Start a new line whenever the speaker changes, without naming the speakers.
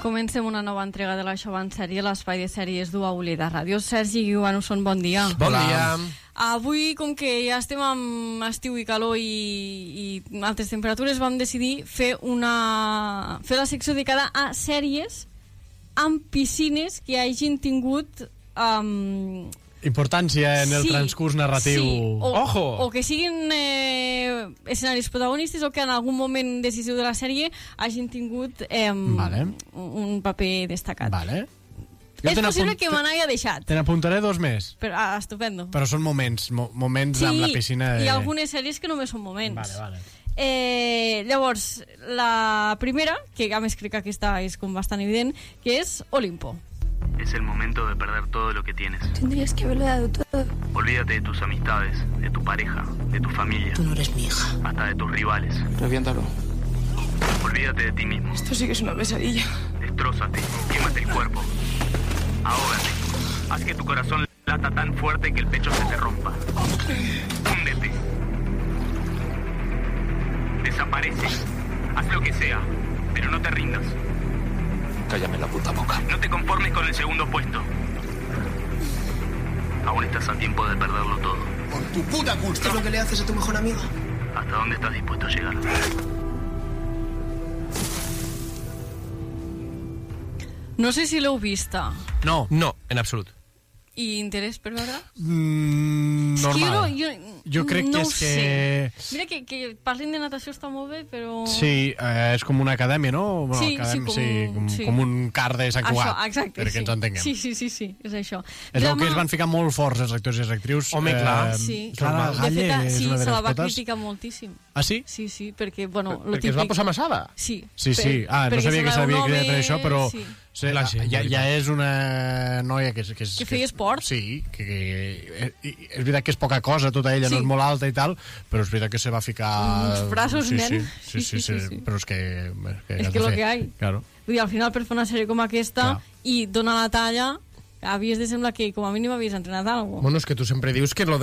Comencem una nova entrega de la Xavant Sèrie, l'espai de sèries d'UAULI de Ràdio. Sergi Guiuanusson, bon dia.
Bon dia.
Avui, com que ja estem amb estiu i calor i altes temperatures, vam decidir fer la secció dedicada a sèries amb piscines que hagin tingut
importància en el transcurs narratiu.
Sí.
Ojo!
O que siguin escenaris protagonistes o que en algun moment decisiu de la sèrie hagin tingut un paper destacat.
Vale.
És possible que me n'hagi deixat.
Te n'apuntaré dos més.
Però, estupendo.
Però són moments amb la piscina.
Sí, i algunes sèries que només són moments.
Vale.
Llavors, la primera, que a més crec que aquesta és com bastant evident, que és Olimpo.
Es el momento de perder todo lo que tienes.
Tendrías que haberlo dado todo.
Olvídate de tus amistades, de tu pareja, de tu familia.
Tú no eres mi hija.
Hasta de tus rivales.
Reviéntalo.
Olvídate de ti mismo.
Esto sí que es una pesadilla.
Destrózate, quémate el cuerpo. Ahógate. Haz que tu corazón lata tan fuerte que el pecho se te rompa. Húndete. Desaparece. Haz lo que sea, pero no te rindas.
Cállame la puta boca.
No te conformes con el segundo puesto. Aún estás a tiempo de perderlo todo.
Por tu puta culpa. ¿Esto es lo que le haces a tu mejor amiga?
¿Hasta dónde estás dispuesto a llegar?
No sé si l'heu vista.
No, en absolut.
I interès per veure?
Normal. Jo crec que és que...
Mira que parlin de natació està molt bé, però...
Sí, és com una acadèmia, no? Bueno, com un car de Sant Cugat.
Això, exacte,
perquè ens entenguem.
Sí, és això.
És el que es van ficar molt forts els actors i les actrius.
Home, clar.
Clara Galle és una de les
se la va
potes.
criticar moltíssim.
Ah, sí?
Sí, perquè, bueno...
Perquè es va posar massada?
Sí.
No sabia que s'havia cridat per això, però...
Sí.
Ja és una noia que
feia esport.
Sí, que és veritat que és poca cosa tota ella, no és molt alta i tal, però és veritat que se va ficar
uns braços, nen.
Sí, però és que
és que lo que hay.
Claro.
Vull dir, al final per fer una sèrie com aquesta i donar la talla havies de semblar que com a mínim havies entrenat alguna cosa.
Bueno, és que tu sempre dius que lo